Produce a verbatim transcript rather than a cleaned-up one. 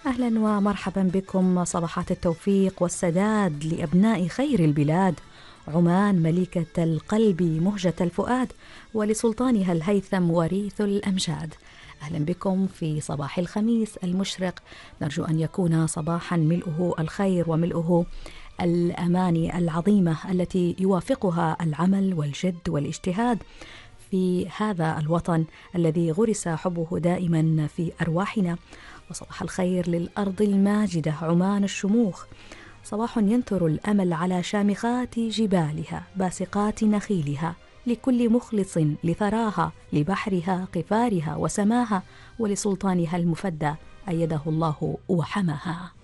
أهلا ومرحبا بكم. صباحات التوفيق والسداد لأبناء خير البلاد، عمان مليكة القلب مهجة الفؤاد، ولسلطانها الهيثم وريث الأمجاد. أهلا بكم في صباح الخميس المشرق، نرجو أن يكون صباحا ملؤه الخير وملؤه الأماني العظيمة التي يوافقها العمل والجد والاجتهاد في هذا الوطن الذي غرس حبه دائما في أرواحنا. وصباح الخير للأرض الماجدة عمان الشموخ، صباح ينثر الأمل على شامخات جبالها باسقات نخيلها، لكل مخلص لثراها لبحرها قفارها وسماها، ولسلطانها المفدى أيده الله وحماها.